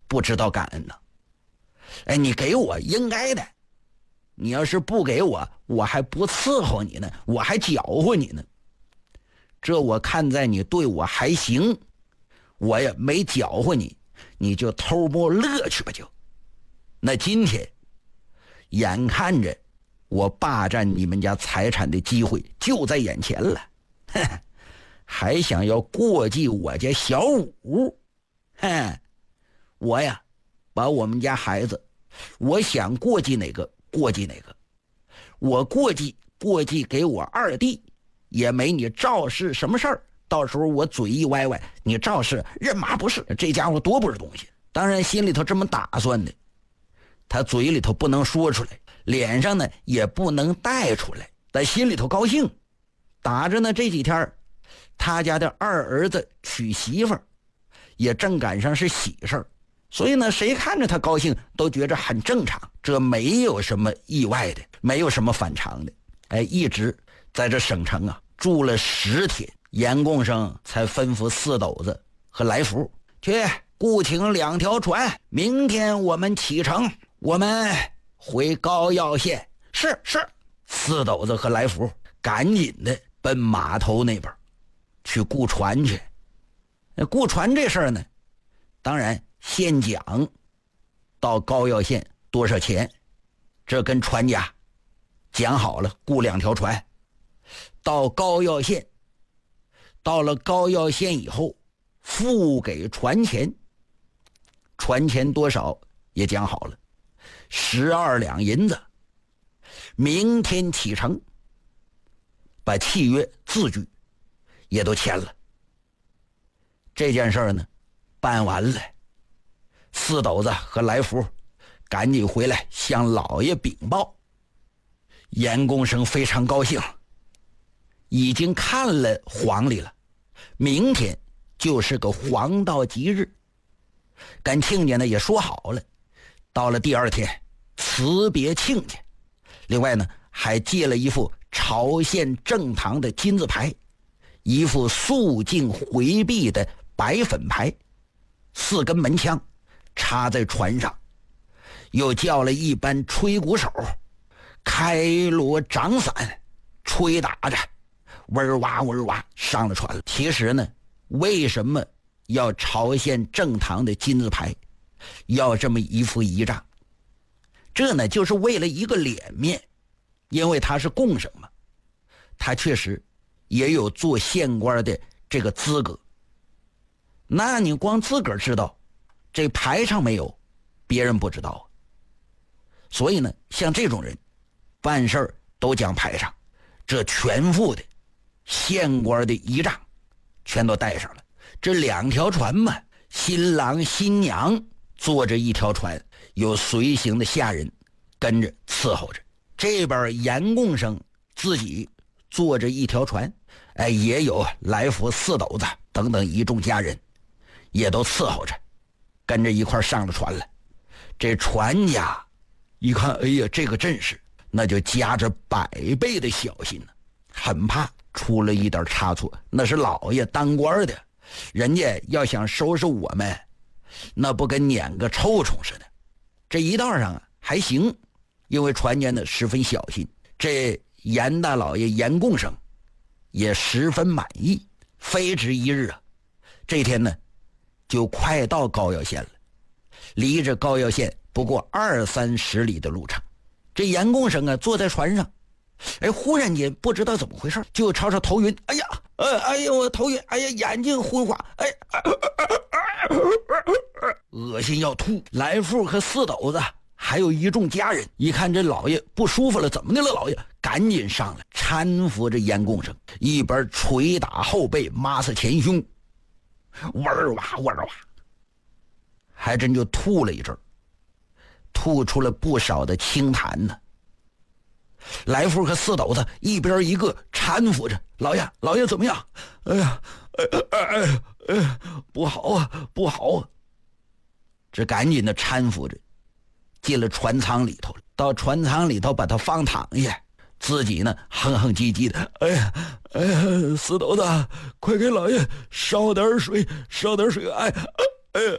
不知道感恩呢。你给我应该的，你要是不给我，我还不伺候你呢，我还搅和你呢。这我看在你对我还行，我也没搅和你，你就偷摸乐去吧就。那今天眼看着我霸占你们家财产的机会就在眼前了，还想要过继我家小五，我呀把我们家孩子，我想过继哪个过继哪个，我过继给我二弟，也没你赵氏什么事儿。到时候我嘴一歪歪，你赵氏认妈不是，这家伙多不是东西。当然心里头这么打算的，他嘴里头不能说出来，脸上呢也不能带出来，但心里头高兴。打着呢这几天他家的二儿子娶媳妇儿，也正赶上是喜事儿，所以呢谁看着他高兴都觉着很正常，这没有什么意外的，没有什么反常的。一直在这省城住了10天，严贡生才吩咐四斗子和来福去雇请2条船，明天我们启程，我们回高要县。是。四斗子和来福赶紧的奔码头那边去雇船去。雇船这事儿呢，当然先讲到高要县多少钱，这跟船家讲好了，雇2条船到高要县。到了高要县以后，付给船钱，船钱多少也讲好了，12两银子。明天启程，把契约字据也都签了。这件事呢办完了，四斗子和来福赶紧回来向老爷禀报。严贡生非常高兴，已经看了黄历了，明天就是个黄道吉日，跟亲家呢也说好了，到了第2天辞别亲家。另外呢还借了一副朝县正堂的金字牌，一副肃静回避的白粉牌，4根门枪插在船上，又叫了一班吹鼓手开锣掌伞吹打着，嗡哇嗡哇上了船了。其实呢为什么要朝县正堂的金字牌，要这么一副仪仗，这呢就是为了一个脸面，因为他是贡生嘛，他确实也有做县官的这个资格。那你光自个儿知道，这牌上没有，别人不知道。所以呢像这种人办事都讲牌上，这全副的县官的仪仗全都带上了。这2条船嘛，新郎新娘坐着1条船，有随行的下人跟着伺候着。这边严贡生自己坐着1条船，也有来福四斗子等等一众家人也都伺候着，跟着一块上了船了。这船家一看，哎呀这个阵势，那就加着100倍的小心了，很怕出了一点差错。那是老爷当官的，人家要想收拾我们，那不跟撵个臭虫似的。这一道上还行，因为船家呢十分小心，这严大老爷严贡生也十分满意。非值一日这天呢就快到高要县了，离着高要县不过20-30里的路程。这严贡生坐在船上，忽然间不知道怎么回事，就朝着头晕，哎呀我头晕，哎呀眼睛昏花，恶心要吐。来福和四斗子还有一众家人一看这老爷不舒服了，怎么的了老爷，赶紧上来搀扶着严贡生，一边捶打后背抹擦前胸，哇哇哇，还真就吐了一阵，吐出了不少的清痰呢。来福和四斗子一边一个搀扶着老爷怎么样？不好啊不好啊！这赶紧的搀扶着进了船舱里头，到船舱里头把他放躺下，自己呢哼哼唧唧的，哎呀四斗子快给老爷烧点水，